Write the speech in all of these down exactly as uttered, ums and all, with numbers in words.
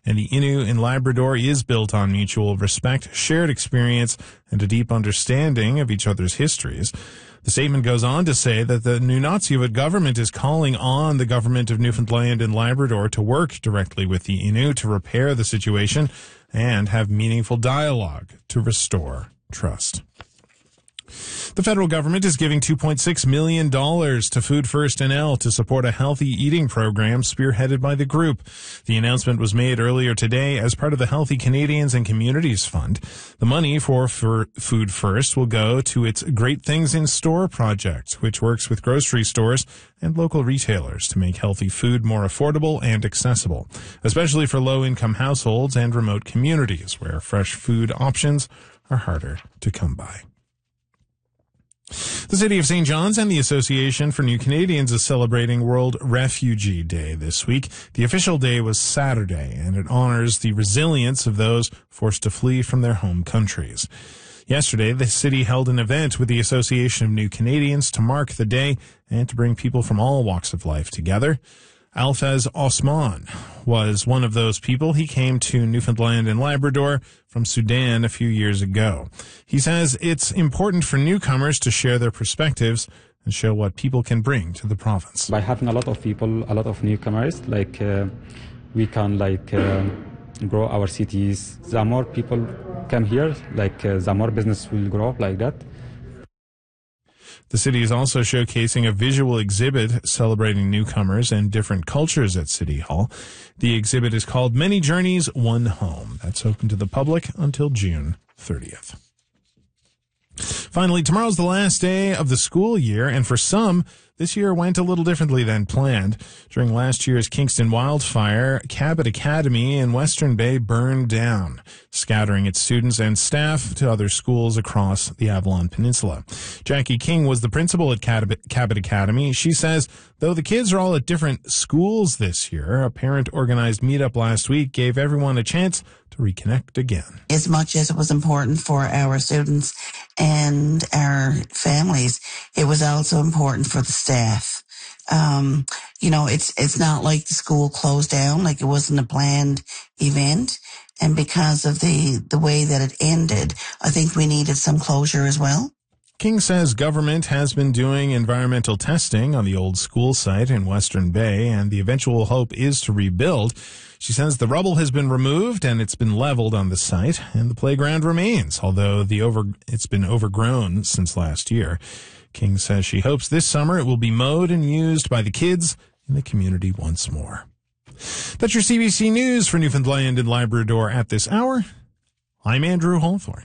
And the Innu in Labrador is built on mutual respect, shared experience, and a deep understanding of each other's histories. The statement goes on to say that the Nunatsiavut government is calling on the government of Newfoundland and Labrador to work directly with the Innu to repair the situation and have meaningful dialogue to restore trust. The federal government is giving two point six million dollars to Food First N L to support a healthy eating program spearheaded by the group. The announcement was made earlier today as part of the Healthy Canadians and Communities Fund. The money for, for Food First will go to its Great Things in Store project, which works with grocery stores and local retailers to make healthy food more affordable and accessible, especially for low-income households and remote communities where fresh food options are harder to come by. The City of Saint John's and the Association for New Canadians is celebrating World Refugee Day this week. The official day was Saturday, and it honors the resilience of those forced to flee from their home countries. Yesterday, the city held an event with the Association of New Canadians to mark the day and to bring people from all walks of life together. Alfaz Osman was one of those people. He came to Newfoundland and Labrador from Sudan a few years ago. He says it's important for newcomers to share their perspectives and show what people can bring to the province. By having a lot of people, a lot of newcomers, like uh, we can like uh, grow our cities. The more people come here, like uh, the more business will grow like that. The city is also showcasing a visual exhibit celebrating newcomers and different cultures at City Hall. The exhibit is called Many Journeys, One Home. That's open to the public until June thirtieth. Finally, tomorrow's the last day of the school year, and for some, this year went a little differently than planned. During last year's Kingston wildfire, Cabot Academy in Western Bay burned down, scattering its students and staff to other schools across the Avalon Peninsula. Jackie King was the principal at Cabot, Cabot Academy. She says, though the kids are all at different schools this year, a parent-organized meetup last week gave everyone a chance to reconnect again. As much as it was important for our students and our families, it was also important for the staff. Um, you know, it's it's not like the school closed down, like it wasn't a planned event. And because of the, the way that it ended, I think we needed some closure as well. King says government has been doing environmental testing on the old school site in Western Bay, and the eventual hope is to rebuild. She says the rubble has been removed and it's been leveled on the site, and the playground remains, although the over it's been overgrown since last year. King says she hopes this summer it will be mowed and used by the kids in the community once more. That's your C B C News for Newfoundland and Labrador at this hour. I'm Andrew Hawthorne.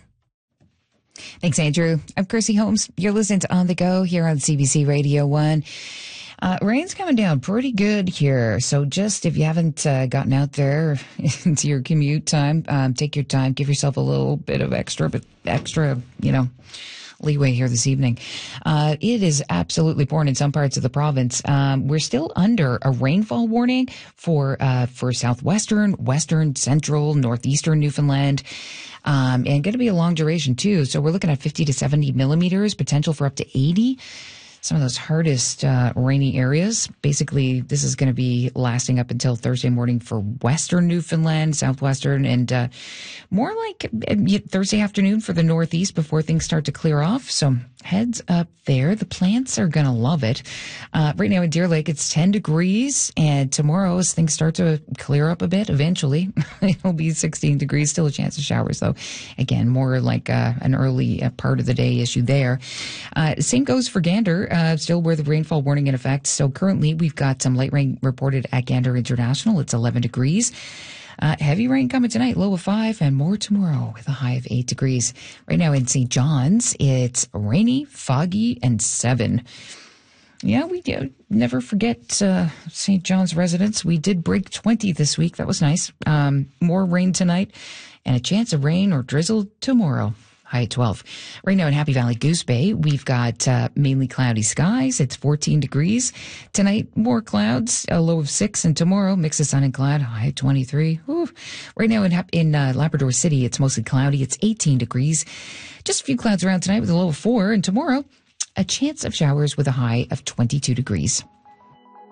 Thanks, Andrew. I'm Chrissy Holmes. You're listening to On the Go here on C B C Radio one. Uh, rain's coming down pretty good here. So just if you haven't uh, gotten out there into your commute time, um, take your time, give yourself a little bit of extra, but extra, you know, leeway here this evening. Uh, it is absolutely pouring in some parts of the province. Um, we're still under a rainfall warning for, uh, for southwestern, western, central, northeastern Newfoundland. Um, and going to be a long duration too. So we're looking at fifty to seventy millimeters, potential for up to eighty. Some of those hardest uh, rainy areas. Basically, this is going to be lasting up until Thursday morning for western Newfoundland, southwestern, and uh, more like uh, Thursday afternoon for the northeast before things start to clear off. So heads up there. The plants are going to love it. Uh, right now in Deer Lake, it's ten degrees, and tomorrow as things start to clear up a bit, eventually, it'll be sixteen degrees. Still a chance of showers, though. Again, more like uh, an early uh, part of the day issue there. Uh, same goes for Gander. Uh, still with the rainfall warning in effect. So currently we've got some light rain reported at Gander International. It's eleven degrees. Uh, heavy rain coming tonight, low of five, and more tomorrow with a high of eight degrees. Right now in Saint John's, it's rainy, foggy, and seven. Yeah, we do never forget uh, Saint John's residents. We did break twenty this week. That was nice. Um, more rain tonight and a chance of rain or drizzle tomorrow. High at twelve. Right now in Happy Valley Goose Bay, we've got uh, mainly cloudy skies. It's fourteen degrees. Tonight, more clouds, a low of six. And tomorrow, mix of sun and cloud, high at twenty-three. Ooh. Right now in, in uh, Labrador City, it's mostly cloudy. It's eighteen degrees. Just a few clouds around tonight with a low of four. And tomorrow, a chance of showers with a high of twenty-two degrees.